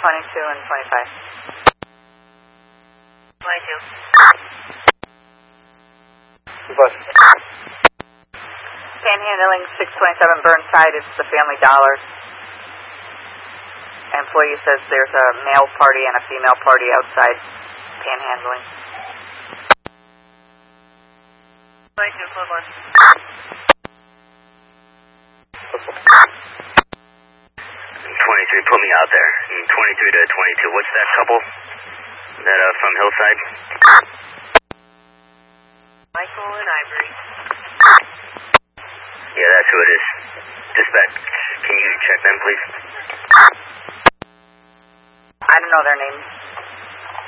and 25. 22. Bus. Panhandling 627 Burnside, it's the Family Dollar. Employee says there's a male party and a female party outside Panhandling. 22, code 1. 23, put me out there. 23 to 22. What's that couple? That from Hillside? Michael and Ivory. Yeah, that's who it is. Dispatch, can you check them, please? I don't know their names.